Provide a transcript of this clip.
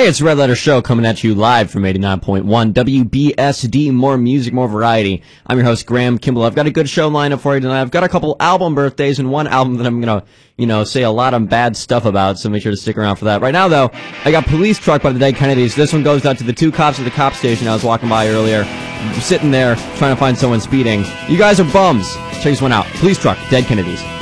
Hey, it's Red Letter Show coming at you live from 89.1 WBSD. More music, more variety. I'm your host, Graham Kimball. I've got a good show lined up for you tonight. I've got a couple album birthdays and one album that I'm going to, say a lot of bad stuff about, so make sure to stick around for that. Right now, though, I got Police Truck by the Dead Kennedys. This one goes out to the two cops at the cop station I was walking by earlier, sitting there trying to find someone speeding. You guys are bums. Check this one out. Police Truck, Dead Kennedys.